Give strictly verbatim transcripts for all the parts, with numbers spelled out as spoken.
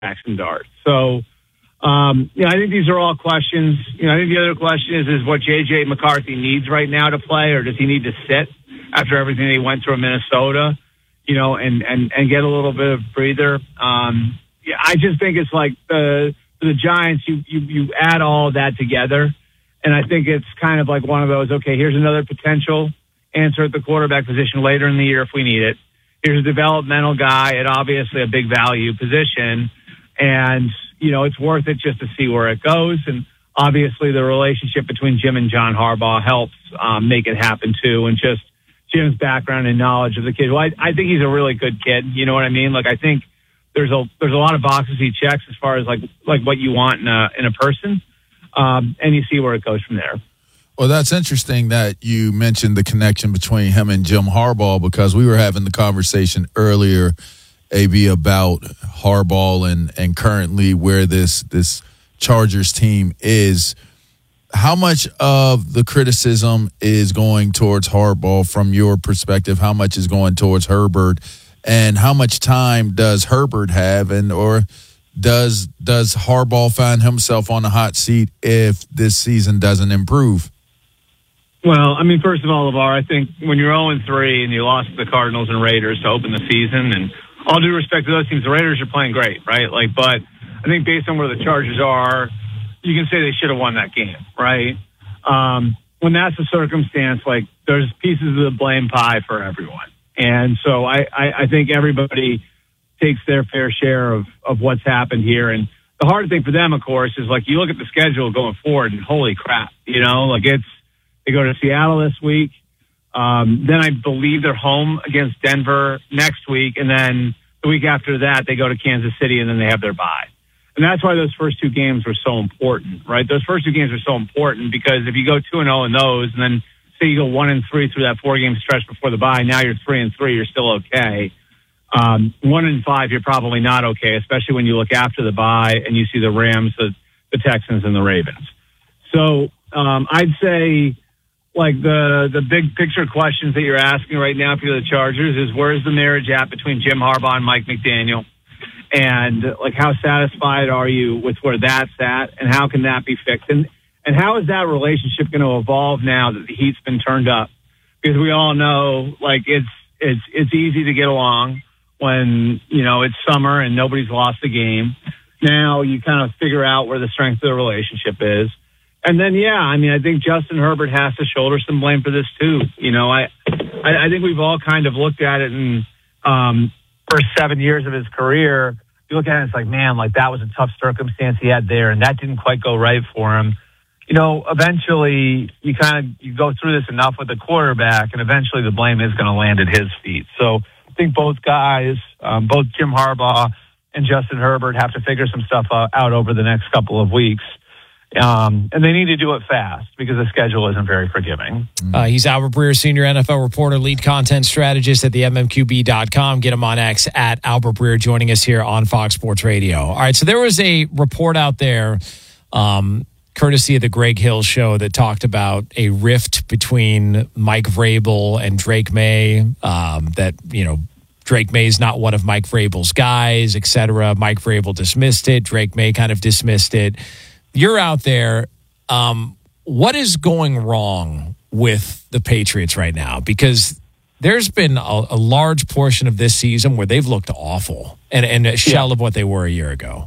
Jackson Dart. So, um, you know, I think these are all questions. You know, I think the other question is, is what J J McCarthy needs right now to play, or does he need to sit after everything he went through in Minnesota, you know, and, and, and get a little bit of breather? Um, yeah, I just think it's like the, for the Giants, you, you, you add all of that together. And I think it's kind of like one of those, okay, here's another potential answer at the quarterback position later in the year if we need it. Here's a developmental guy at obviously a big value position. And, you know, it's worth it just to see where it goes. And obviously the relationship between Jim and John Harbaugh helps um, make it happen too. And just Jim's background and knowledge of the kid. Well, I, I think he's a really good kid. You know what I mean? Like, I think there's a, there's a lot of boxes he checks as far as like, like what you want in a, in a person. Um, and you see where it goes from there. Well, that's interesting that you mentioned the connection between him and Jim Harbaugh, because we were having the conversation earlier, A B, about Harbaugh and, and currently where this this Chargers team is. How much of the criticism is going towards Harbaugh from your perspective? How much is going towards Herbert? And how much time does Herbert have, and or does does Harbaugh find himself on the hot seat if this season doesn't improve? Well, I mean, first of all, LeVar, I think when you're oh and three and you lost to the Cardinals and Raiders to open the season, and all due respect to those teams, the Raiders are playing great, right? Like, but I think based on where the Chargers are, you can say they should have won that game, right? Um, when that's the circumstance, like, there's pieces of the blame pie for everyone. And so I, I, I think everybody takes their fair share of, of what's happened here. And the hard thing for them, of course, is like you look at the schedule going forward and holy crap, you know, like it's, they go to Seattle this week. Um, then I believe they're home against Denver next week. And then the week after that, they go to Kansas City and then they have their bye. And that's why those first two games were so important, right? Those first two games are so important because if you go two and oh in those and then say you go one and three through that four game stretch before the bye, now you're three and three, you're still okay. Um, one and five, you're probably not okay, especially when you look after the bye and you see the Rams, the, the Texans, and the Ravens. So um, I'd say, like, the the big picture questions that you're asking right now if you're the Chargers is where's the marriage at between Jim Harbaugh and Mike McDaniel? And, like, how satisfied are you with where that's at, and how can that be fixed? And, and how is that relationship going to evolve now that the heat's been turned up? Because we all know, like, it's it's it's easy to get along when, you know, it's summer and nobody's lost a game. Now you kind of figure out where the strength of the relationship is. And then, yeah, I mean, I think Justin Herbert has to shoulder some blame for this too. You know, I, I, I think we've all kind of looked at it in um, first seven years of his career. You look at it, it's like, man, like that was a tough circumstance he had there, and that didn't quite go right for him. You know, eventually you kind of you go through this enough with the quarterback, and eventually the blame is going to land at his feet. So I think both guys, um, both Jim Harbaugh and Justin Herbert, have to figure some stuff uh, out over the next couple of weeks. Um, and they need to do it fast because the schedule isn't very forgiving. Uh, he's Albert Breer, senior N F L reporter, lead content strategist at the M M Q B dot com. Get him on X at Albert Breer, joining us here on Fox Sports Radio. All right, so there was a report out there, um, courtesy of the Greg Hill Show, that talked about a rift between Mike Vrabel and Drake May, um, that, you know, Drake May is not one of Mike Vrabel's guys, et cetera. Mike Vrabel dismissed it. Drake May kind of dismissed it. You're out there. Um, what is going wrong with the Patriots right now? Because there's been a, a large portion of this season where they've looked awful and, and a shell yeah. of what they were a year ago.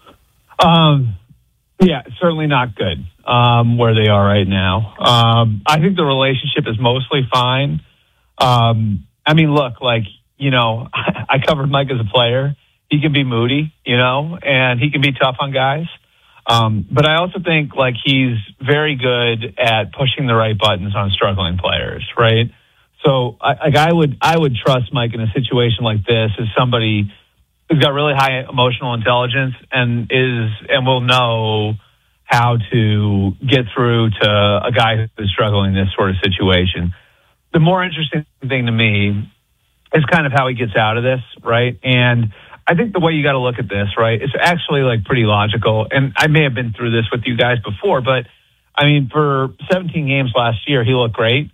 Um, yeah, certainly not good um, where they are right now. Um, I think the relationship is mostly fine. Um, I mean, look, like, you know, I covered Mike as a player. He can be moody, you know, and he can be tough on guys. Um, but I also think, like, he's very good at pushing the right buttons on struggling players, right? So, I, like, I would I would trust Mike in a situation like this as somebody who's got really high emotional intelligence and is and will know how to get through to a guy who's struggling in this sort of situation. The more interesting thing to me is kind of how he gets out of this, right? And I think the way you got to look at this, right, it's actually like pretty logical. And I may have been through this with you guys before, but I mean, for seventeen games last year, he looked great.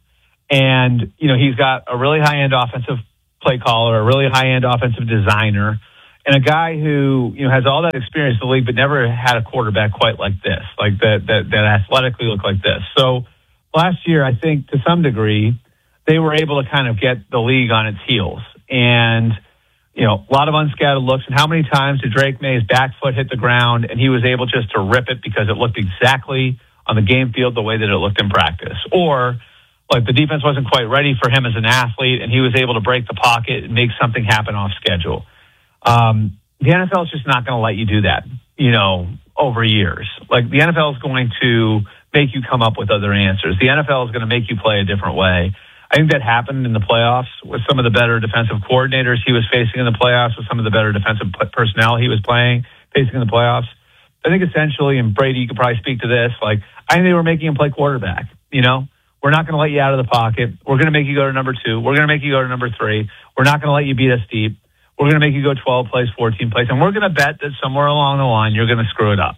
And, you know, he's got a really high-end offensive play caller, a really high-end offensive designer. and a guy who, you know, has all that experience in the league, but never had a quarterback quite like this, like that, that, that athletically looked like this. So last year, I think to some degree, they were able to kind of get the league on its heels. And, you know, a lot of unscattered looks. And how many times did Drake May's back foot hit the ground and he was able just to rip it because it looked exactly on the game field the way that it looked in practice? Or like the defense wasn't quite ready for him as an athlete and he was able to break the pocket and make something happen off schedule. Um, the N F L is just not going to let you do that, you know, over years. Like the N F L is going to make you come up with other answers. The N F L is going to make you play a different way. I think that happened in the playoffs with some of the better defensive coordinators he was facing in the playoffs, with some of the better defensive personnel he was playing, facing in the playoffs. I think essentially, and Brady, you could probably speak to this, like, I think they were making him play quarterback, you know? We're not going to let you out of the pocket. We're going to make you go to number two. We're going to make you go to number three. We're not going to let you beat us deep. We're going to make you go twelve plays, fourteen plays, and we're going to bet that somewhere along the line you're going to screw it up.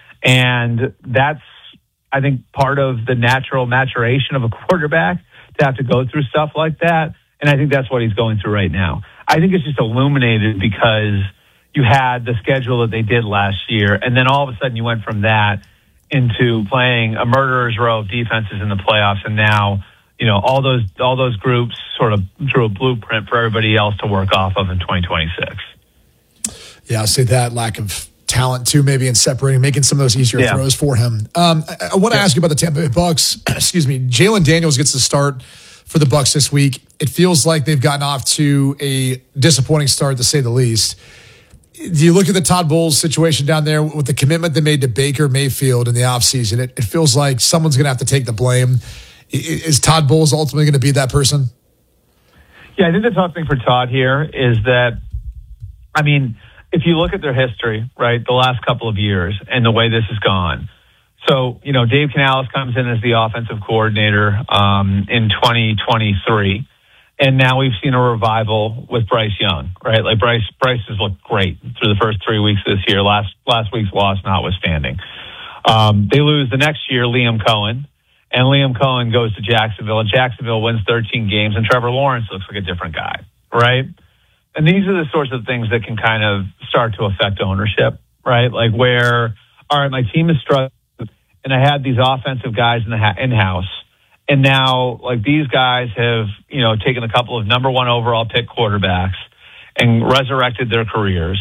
And that's, I think, part of the natural maturation of a quarterback to have to go through stuff like that. And I think that's what he's going through right now. I think it's just illuminated because you had the schedule that they did last year, and then all of a sudden you went from that into playing a murderer's row of defenses in the playoffs, and now, you know, all those all those groups sort of drew a blueprint for everybody else to work off of in twenty twenty-six. Yeah, I'll say that lack of talent too, maybe in separating, making some of those easier yeah. throws for him. Um, I, I want to yeah. ask you about the Tampa Bay Bucks. Excuse me. Jalen Daniels gets the start for the Bucks this week. It feels like they've gotten off to a disappointing start, to say the least. Do you look at the Todd Bowles situation down there with the commitment they made to Baker Mayfield in the offseason? It, it feels like someone's going to have to take the blame. Is Todd Bowles ultimately going to be that person? Yeah, I think the tough thing for Todd here is that, I mean, if you look at their history, right, the last couple of years and the way this has gone. So, you know, Dave Canales comes in as the offensive coordinator um, in twenty twenty-three. And now we've seen a revival with Bryce Young, right? Like Bryce, Bryce has looked great through the first three weeks of this year, last, last week's loss notwithstanding. Um, they lose the next year, Liam Cohen, and Liam Cohen goes to Jacksonville, and Jacksonville wins thirteen games, and Trevor Lawrence looks like a different guy, right? And these are the sorts of things that can kind of start to affect ownership, right? Like where, all right, my team is struggling, and I had these offensive guys in the ha- in-house, and now, like, these guys have, you know, taken a couple of number one overall pick quarterbacks and resurrected their careers.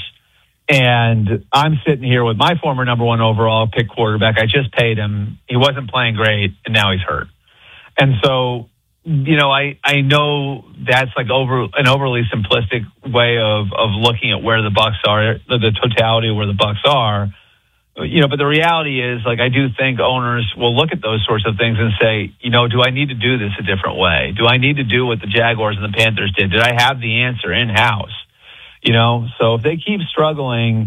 And I'm sitting here with my former number one overall pick quarterback. I just paid him. He wasn't playing great, and now he's hurt. And so, you know, I, I know that's like over an overly simplistic way of, of looking at where the Bucks are, the, the totality of where the Bucks are. You know, but the reality is, like, I do think owners will look at those sorts of things and say, you know, do I need to do this a different way? Do I need to do what the Jaguars and the Panthers did? Did I have the answer in-house? You know, so if they keep struggling,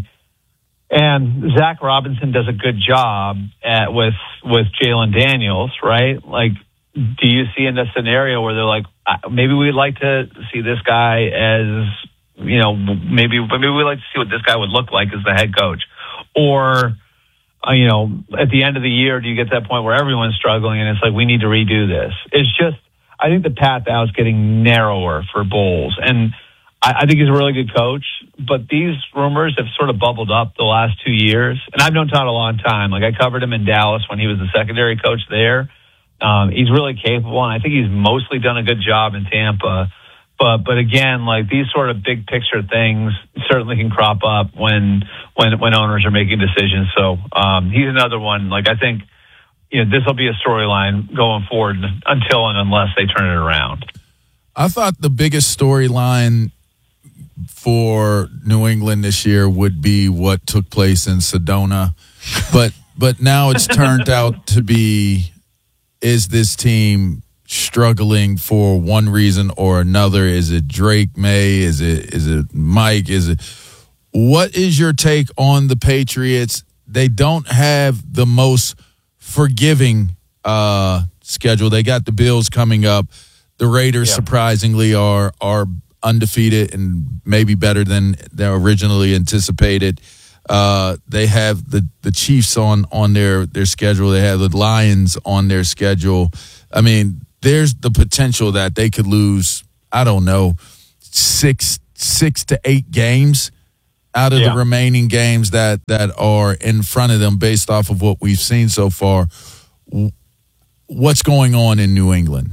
and Zach Robinson does a good job at with with Jalen Daniels, right? Like, do you see in a scenario where they're like, maybe we'd like to see this guy as, you know, maybe maybe we'd like to see what this guy would look like as the head coach? Or, uh, you know, at the end of the year, do you get to that point where everyone's struggling and it's like, we need to redo this? It's just, I think the path out is getting narrower for Bowles. And I, I think he's a really good coach, but these rumors have sort of bubbled up the last two years. And I've known Todd a long time. Like, I covered him in Dallas when he was the secondary coach there. Um, he's really capable, and I think he's mostly done a good job in Tampa. But but again, like, these sort of big picture things certainly can crop up when when when owners are making decisions. So um, he's another one. Like, I think, you know, this will be a storyline going forward until and unless they turn it around. I thought the biggest storyline for New England this year would be what took place in Sedona, but but now it's turned out to be, is this team struggling for one reason or another? Is it Drake May? Is it is it Mike? Is it what is your take on the Patriots? They don't have the most forgiving uh, schedule. They got the Bills coming up. The Raiders, yeah. surprisingly, are are undefeated and maybe better than they originally anticipated. Uh, they have the, the Chiefs on on their their schedule. They have the Lions on their schedule. I mean, there's the potential that they could lose, I don't know, six six to eight games. out of Yeah. the remaining games that that are in front of them based off of what we've seen so far. What's going on in New England?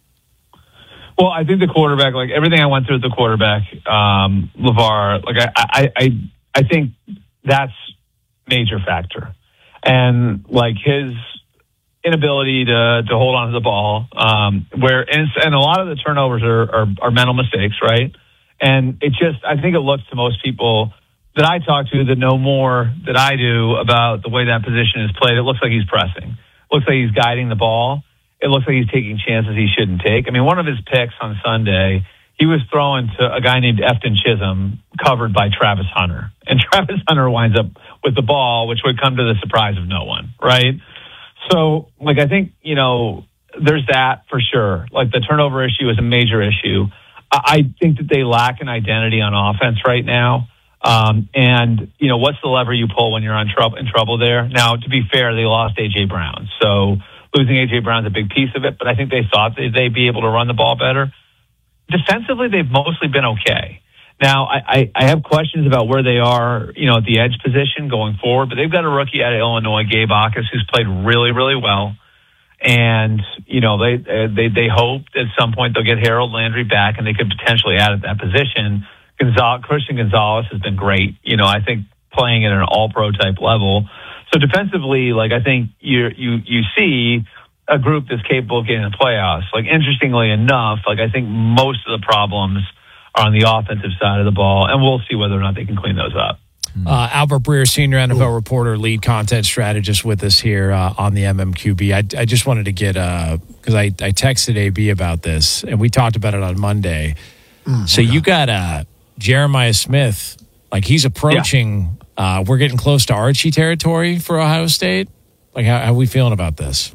Well, I think the quarterback, like everything I went through with the quarterback, um, LeVar, like I, I, I, I think that's major factor. And like his inability to, to hold on to the ball, um, where, and, and a lot of the turnovers are, are, are mental mistakes, right? And it just, I think it looks to most people that I talk to that know more than I do about the way that position is played. It looks like he's pressing. It looks like he's guiding the ball. It looks like he's taking chances he shouldn't take. I mean, one of his picks on Sunday, he was throwing to a guy named Efton Chisholm, covered by Travis Hunter. And Travis Hunter winds up with the ball, which would come to the surprise of no one, right? So, like, I think, you know, there's that for sure. Like, the turnover issue is a major issue. I, I think that they lack an identity on offense right now. Um, and, you know, what's the lever you pull when you're on trouble, in trouble there? Now, to be fair, they lost A J. Brown. So losing A J. Brown's a big piece of it, but I think they thought they'd, they'd be able to run the ball better. Defensively, they've mostly been okay. Now, I, I, I have questions about where they are, you know, at the edge position going forward, but they've got a rookie out of Illinois, Gabe Akis, who's played really, really well. And, you know, they, they, they hope at some point they'll get Harold Landry back and they could potentially add at that position. Gonzalez, Christian Gonzalez has been great. You know, I think playing at an all-pro type level. So defensively, like, I think you you you see a group that's capable of getting the playoffs. Like, interestingly enough, like, I think most of the problems are on the offensive side of the ball, and we'll see whether or not they can clean those up. Uh, Albert Breer, senior N F L reporter, lead content strategist with us here uh, on the M M Q B. I, I just wanted to get, because uh, I, I texted A B about this, and we talked about it on Monday. Mm, so you got uh, Jeremiah Smith, like he's approaching, yeah. uh, we're getting close to Archie territory for Ohio State. Like, how, how are we feeling about this?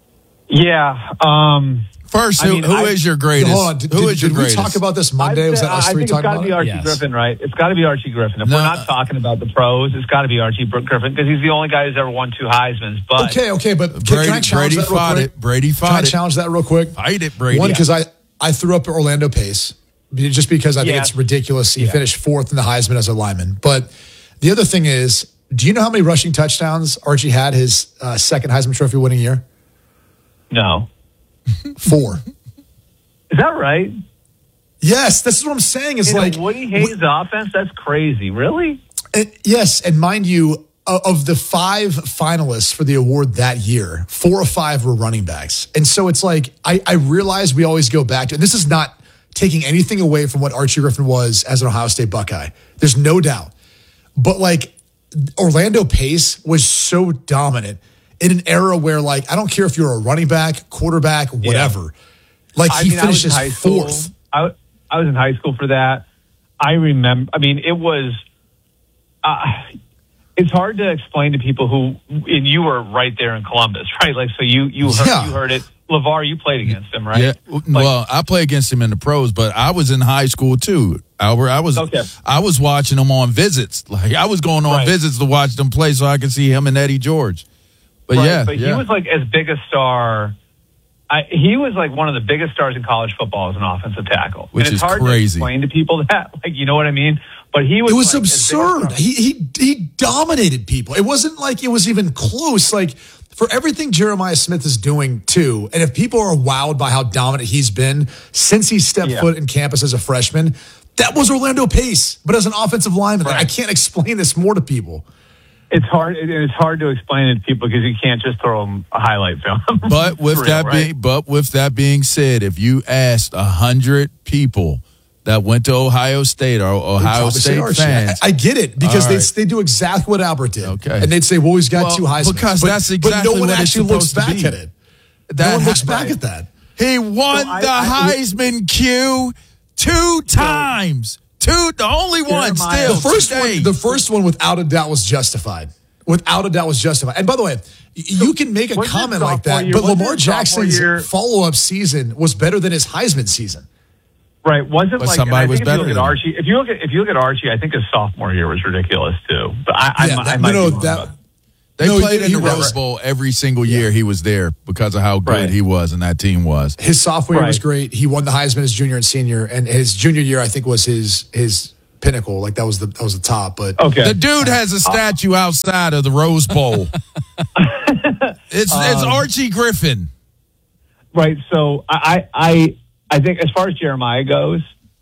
Yeah. Um, First, who, I mean, who I, is your greatest? Hold on, did, who did, is your did greatest? we talk about this Monday? Was that us I three think talking it's got to about be Archie Yes. Griffin, right? It's got to be Archie Griffin. If No, we're not talking about the pros, it's got to be Archie Griffin because he's the only guy who's ever won two Heismans. But okay, okay, but can, Brady, can I challenge Brady that real fought quick? it. Brady fought Can I it. challenge that real quick? Fight it, Brady. One, because I, I threw up Orlando Pace, just because I think Yeah. it's ridiculous. He Yeah. finished fourth in the Heisman as a lineman. But the other thing is, do you know how many rushing touchdowns Archie had his uh, second Heisman Trophy winning year? no. Four. Is that right? Yes, this is what I'm saying. Is In like a Woody Hayes offense? That's crazy. Really? And, yes, and mind you, uh, of the five finalists for the award that year, four or five were running backs. And so it's like, I, I realize we always go back to, and this is not taking anything away from what Archie Griffin was as an Ohio State Buckeye. There's no doubt. But like, Orlando Pace was so dominant in an era where, like, I don't care if you're a running back, quarterback, whatever. Yeah. Like, he I mean, finishes I was in high school. fourth. I, I was in high school for that. I remember, I mean, it was, uh, it's hard to explain to people who, and you were right there in Columbus, right? Like, so you, you, heard, Yeah. you heard it. LeVar, you played against him, right? Yeah. Like, Well, I play against him in the pros, but I was in high school too. Albert, I was Okay. I was watching them on visits. Like, I was going on Right. visits to watch them play so I could see him and Eddie George. But right, yeah, but yeah. he was like as big a star. I, he was like one of the biggest stars in college football as an offensive tackle. Which and it's is hard crazy. to explain to people that, like, you know what I mean? But he was It was like, as big a absurd. star. He he he dominated people. It wasn't like it was even close. Like, for everything Jeremiah Smith is doing too, and if people are wowed by how dominant he's been since he stepped Yeah. foot in campus as a freshman, that was Orlando Pace, but as an offensive lineman. Right. I can't explain this more to people. It's hard. it- It's hard to explain it to people because you can't just throw them a highlight film. But with For real, that right? being, but with that being said, if you asked a hundred people that went to Ohio State or Ohio Probably say State Archie. fans, I, I get it because All they right. they do exactly what Albert did. Okay. And they'd say, "Well, he's got Well, two Heisman." because but, that's but exactly no one what it's actually looks supposed to back be. at it. that no one looks ha- back right. at that. he won So I- the I- Heisman Q two times. Two, the only one Jeremiah- still. The first today. one, the first one, without a doubt, was justified. Without a doubt, was justified. And by the way, y- you can make a wasn't comment it like that, sophomore year- but wasn't Lamar it sophomore Jackson's year- follow-up season was better than his Heisman season. Right? Wasn't But like somebody and I was think if you better look at than him. Archie. If you look at if you look at Archie, I think his sophomore year was ridiculous too. But I, I, Yeah, I that- might no, be no, wrong that- about that. They No, played he- in the he was- Rose Bowl every single year he was there because of how good Right. he was and that team was. His sophomore year was Right. great. He won the Heisman his junior and senior, and his junior year, I think, was his his pinnacle. Like that was the that was the top. But Okay. The dude has a statue outside of the Rose Bowl. it's it's Um, Archie Griffin. Right. So I, I, I think as far as Jeremiah goes,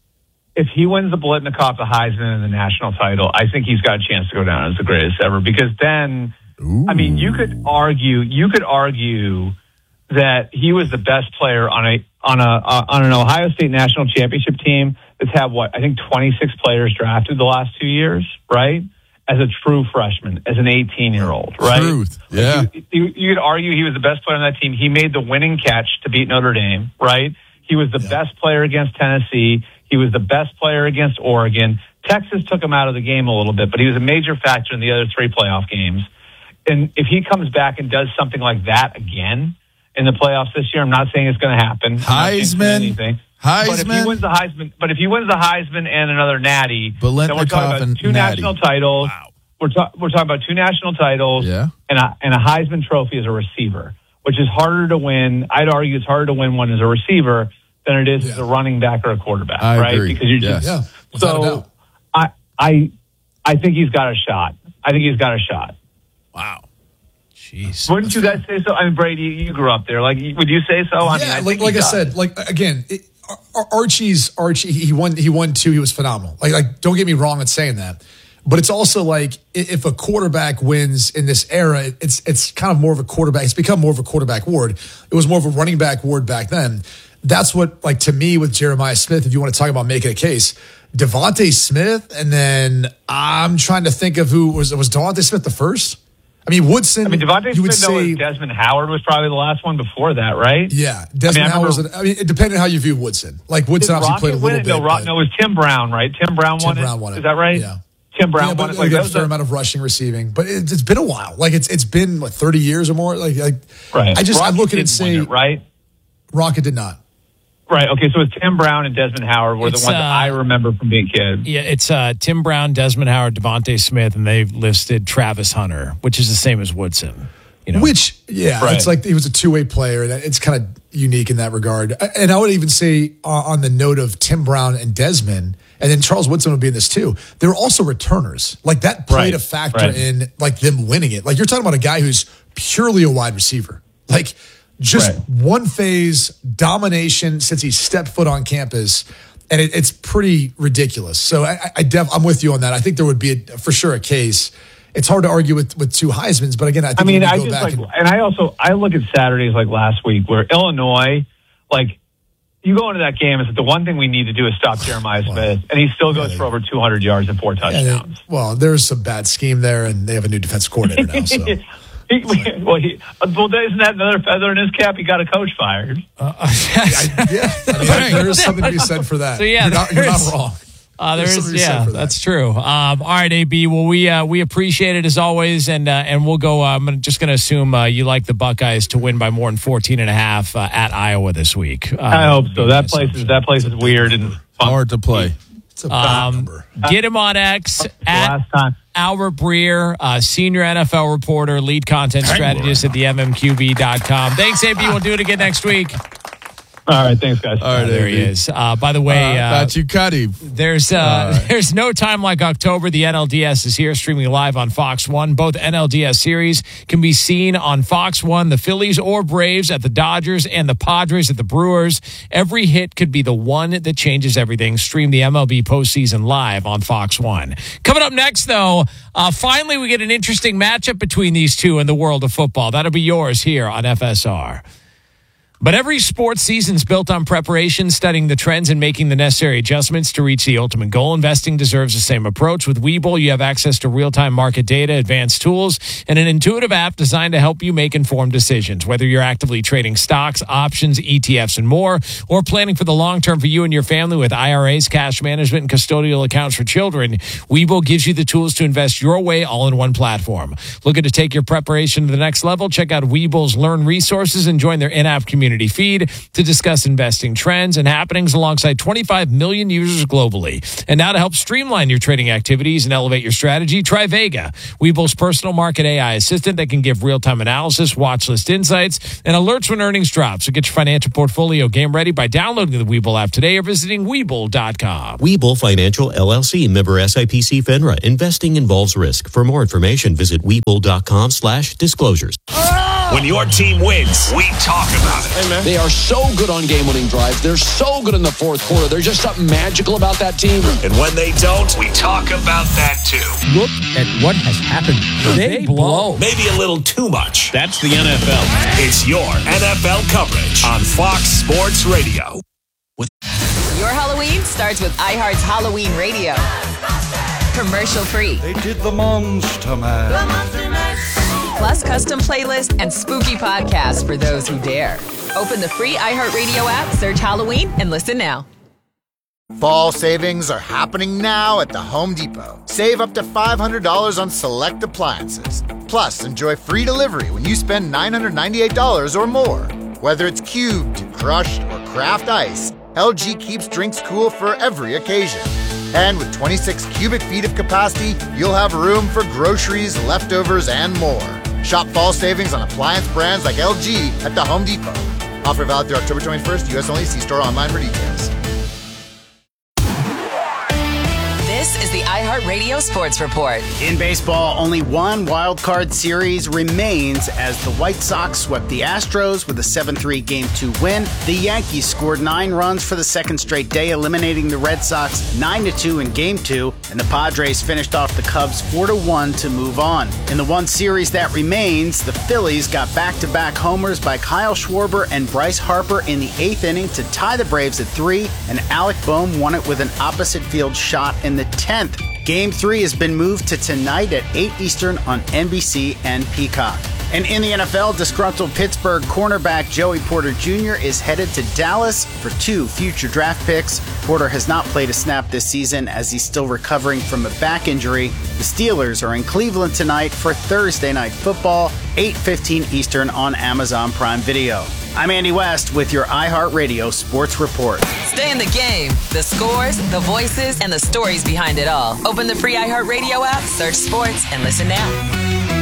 if he wins the Biletnikoff, the Heisman, and the national title, I think he's got a chance to go down as the greatest ever. Because then, Ooh. I mean, you could argue, you could argue that he was the best player on a on a uh, on an Ohio State national championship team that's had what I think twenty-six players drafted the last two years, right? As a true freshman, as an eighteen-year-old, right? Truth, yeah. You, you, you could argue he was the best player on that team. He made the winning catch to beat Notre Dame, right? He was the yeah. best player against Tennessee. He was the best player against Oregon. Texas took him out of the game a little bit, but he was a major factor in the other three playoff games. And if he comes back and does something like that again in the playoffs this year, I'm not saying it's going to happen. Heisman. Anything. Heisman. But if he wins the Heisman, but if he wins the Heisman and another Natty, then we're talking Biletnikoff about and two Natty. national titles. Wow. We're, ta- we're talking about two national titles Yeah. and, a, and a Heisman Trophy as a receiver, which is harder to win. I'd argue it's harder to win one as a receiver than it is Yeah. as a running back or a quarterback, I right? agree. Because you Yes. just yeah, without a so doubt. I I I think he's got a shot. I think he's got a shot. Wow. Jeez. Wouldn't you guys say so? I mean, Brady, you grew up there. Like, would you say so? I yeah, mean, I like think like he I does. said, like again, it, Ar- Archie's Archie. He won. He won two. He was phenomenal. Like like don't get me wrong in saying that, but it's also like i- if a quarterback wins in this era, it's it's kind of more of a quarterback. It's become more of a quarterback award. It was more of a running back award back then. That's what, like, to me with Jeremiah Smith, if you want to talk about making a case, Devontae Smith, and then I'm trying to think of who was was Devontae Smith the first. I mean, Woodson. I mean, Devontae you would Smith, though, say, was Desmond Howard was probably the last one before that, right? yeah, Desmond I mean, I Howard was. remember- An, I mean, it depended on how you view Woodson. Like Woodson Did obviously Rocket played a little win it? bit. No, Rock, but- no, it was Tim Brown, right? Tim Brown Tim won Brown it. won it. Is that right? Yeah. Tim Brown Yeah, won but it. Like, again, that a was fair a- amount of rushing, receiving, but it's, it's been a while. Like it's it's been what thirty years or more. Like like right. I just I Rocket look at it and didn't say win it, right? Rocket did not. Right. Okay. So it's Tim Brown and Desmond Howard were It's, the ones uh, that I remember from being kids. Yeah, it's uh, Tim Brown, Desmond Howard, Devontae Smith, and they've listed Travis Hunter, which is the same as Woodson. You know, Which, yeah, Right. it's like he was a two way player, and it's kind of unique in that regard. And I would even say, uh, on the note of Tim Brown and Desmond, and then Charles Woodson would be in this too. They're also returners. Like that played Right. a factor Right. in like them winning it. Like you're talking about a guy who's purely a wide receiver, like just Right. one phase domination since he stepped foot on campus. And it, it's pretty ridiculous. So I, I, I def, I'm with you on that. I think there would be a, for sure a case. It's hard to argue with, with two Heismans, but again, I think I mean, you I go just back like, and, and I also I look at Saturdays like last week where Illinois, like you go into that game and say the one thing we need to do is stop Jeremiah Smith, and he still goes Yeah, for over two hundred yards and four and touchdowns. it- well, there's some bad scheme there, and they have a new defensive coordinator now. So He, well, he, well, isn't that another feather in his cap? He got a coach fired. yeah, I mean, there is something to be said for that. So, yeah, you're not, you're not there's- wrong. Uh, There's there is, something to be said yeah, for that. that's true. Um, all right, A B. Well, we uh, we appreciate it as always, and uh, and we'll go. Uh, I'm just going to assume uh, you like the Buckeyes to win by more than fourteen and a half uh, at Iowa this week. Uh, I hope so. That place is that place is weird and fun. Hard to play. It's a bad Um, number. Get him on X The at last time. Albert Breer, uh, senior N F L reporter, lead content strategist at the M M Q B dot com. Thanks, A B. We'll do it again next week. All right, thanks, guys. All right, Uh, there A B. he is. Uh, by the way, Uh, uh, thought you cut him. There's uh, right. there's no time like October. The N L D S is here, streaming live on Fox One. Both N L D S series can be seen on Fox One. The Phillies or Braves at the Dodgers, and the Padres at the Brewers. Every hit could be the one that changes everything. Stream the M L B postseason live on Fox One. Coming up next, though, uh, finally we get an interesting matchup between these two in the world of football. That'll be yours here on F S R. But every sports season is built on preparation, studying the trends, and making the necessary adjustments to reach the ultimate goal. Investing deserves the same approach. With Webull, you have access to real-time market data, advanced tools, and an intuitive app designed to help you make informed decisions. Whether you're actively trading stocks, options, E T Fs, and more, or planning for the long term for you and your family with I R As, cash management, and custodial accounts for children, Webull gives you the tools to invest your way all in one platform. Looking to take your preparation to the next level? Check out Webull's Learn resources and join their in-app community. community feed to discuss investing trends and happenings alongside twenty-five million users globally. And now to help streamline your trading activities and elevate your strategy, try Vega, Webull's personal market A I assistant that can give real-time analysis, watch list insights, and alerts when earnings drop. So get your financial portfolio game ready by downloading the Webull app today or visiting Webull dot com. Webull Financial L L C, member S I P C FINRA. Investing involves risk. For more information, visit Webull dot com slash disclosures. When your team wins, we talk about it. Hey, they are so good on game-winning drives. They're so good in the fourth quarter. There's just something magical about that team. And when they don't, we talk about that too. Look at what has happened. They, they blow. Maybe a little too much. That's the N F L. It's your N F L coverage on Fox Sports Radio. With your Halloween starts with iHeart's Halloween Radio. Commercial free. They did the Monster Mash. The Monster Mash. Plus custom playlists and spooky podcasts for those who dare. Open the free iHeartRadio app, search Halloween, and listen now. Fall savings are happening now at the Home Depot. Save up to five hundred dollars on select appliances. Plus, enjoy free delivery when you spend nine hundred ninety-eight dollars or more. Whether it's cubed, crushed, or craft ice, L G keeps drinks cool for every occasion. And with twenty-six cubic feet of capacity, you'll have room for groceries, leftovers, and more. Shop fall savings on appliance brands like L G at the Home Depot. Offer valid through October twenty-first. U S only. See store online for details. This is the iHeartRadio Sports Report. In baseball, only one wild card series remains as the White Sox swept the Astros with a seven three Game two win. The Yankees scored nine runs for the second straight day, eliminating the Red Sox nine to two in Game two, and the Padres finished off the Cubs four to one to move on. In the one series that remains, the Phillies got back-to-back homers by Kyle Schwarber and Bryce Harper in the eighth inning to tie the Braves at three, and Alec Bohm won it with an opposite field shot in the tenth. Game three has been moved to tonight at eight Eastern on N B C and Peacock. And in the N F L, disgruntled Pittsburgh cornerback Joey Porter Junior is headed to Dallas for two future draft picks. Porter has not played a snap this season as he's still recovering from a back injury. The Steelers are in Cleveland tonight for Thursday Night Football, eight fifteen Eastern on Amazon Prime Video. I'm Andy West with your iHeartRadio Sports Report. Stay in the game. The scores, the voices, and the stories behind it all. Open the free iHeartRadio app, search sports, and listen now.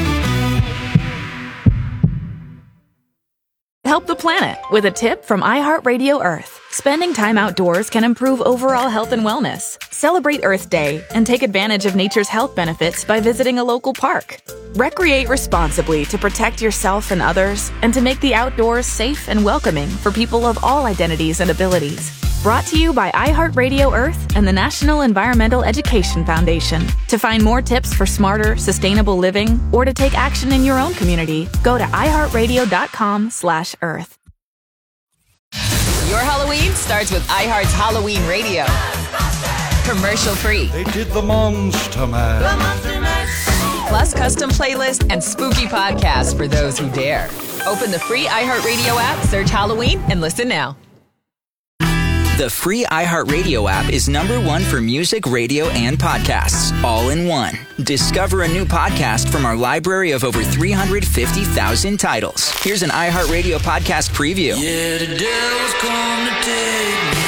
Help the planet with a tip from iHeartRadio Earth. Spending time outdoors can improve overall health and wellness. Celebrate Earth Day and take advantage of nature's health benefits by visiting a local park. Recreate responsibly to protect yourself and others and to make the outdoors safe and welcoming for people of all identities and abilities. Brought to you by iHeartRadio Earth and the National Environmental Education Foundation. To find more tips for smarter, sustainable living or to take action in your own community, go to iHeartRadio.com slash Earth. Your Halloween starts with iHeart's Halloween Radio. Commercial free. They did the Monster Mash. The Monster Mash. Plus custom playlists and spooky podcasts for those who dare. Open the free iHeartRadio app, search Halloween, and listen now. The free iHeartRadio app is number one for music, radio, and podcasts, all in one. Discover a new podcast from our library of over three hundred fifty thousand titles. Here's an iHeartRadio podcast preview. Yeah, the devil's come to take me.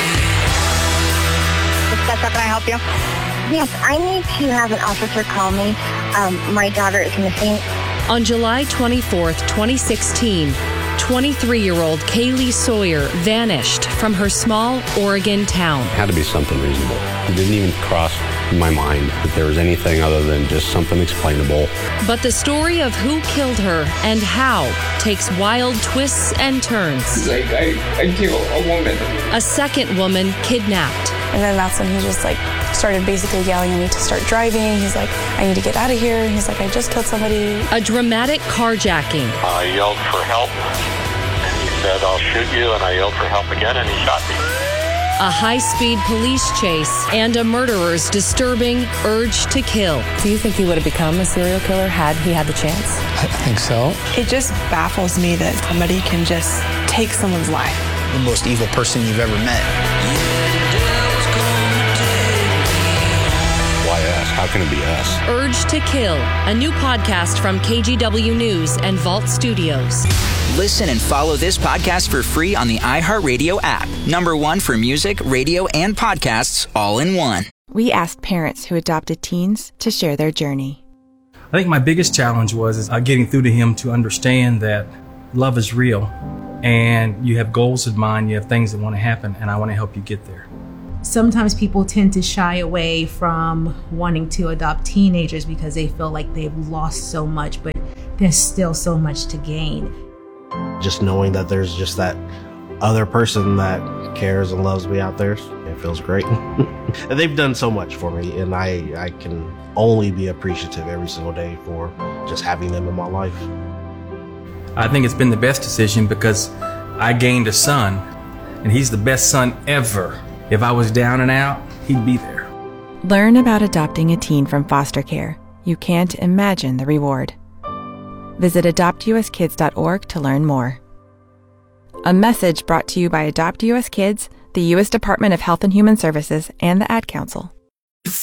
How can I help you? Yes, I need to have an officer call me. Um, my daughter is missing. On July twenty-fourth, twenty sixteen, twenty-three-year-old Kaylee Sawyer vanished from her small Oregon town. It had to be something reasonable. It didn't even cross my mind that there was anything other than just something explainable. But the story of who killed her and how takes wild twists and turns. Like, I, I killed a woman. A second woman kidnapped. And then that's when he just like started basically yelling at me to start driving. He's like, I need to get out of here. He's like, I just killed somebody. A dramatic carjacking. I yelled for help, and he said, I'll shoot you, and I yelled for help again, and he shot me. A high-speed police chase and a murderer's disturbing urge to kill. Do you think he would have become a serial killer had he had the chance? I think so. It just baffles me that somebody can just take someone's life. The most evil person you've ever met. How can it be us? Urge to Kill, a new podcast from K G W News and Vault Studios. Listen and follow this podcast for free on the iHeartRadio app. Number one for music, radio, and podcasts all in one. We asked parents who adopted teens to share their journey. I think my biggest challenge was is, uh, getting through to him to understand that love is real and you have goals in mind, you have things that want to happen, and I want to help you get there. Sometimes people tend to shy away from wanting to adopt teenagers because they feel like they've lost so much, but there's still so much to gain. Just knowing that there's just that other person that cares and loves me out there, it feels great. And they've done so much for me, and I, I can only be appreciative every single day for just having them in my life. I think it's been the best decision because I gained a son, and he's the best son ever. If I was down and out, he'd be there. Learn about adopting a teen from foster care. You can't imagine the reward. Visit adopt u s kids dot org to learn more. A message brought to you by Adopt U S Kids, the U S Department of Health and Human Services, and the Ad Council.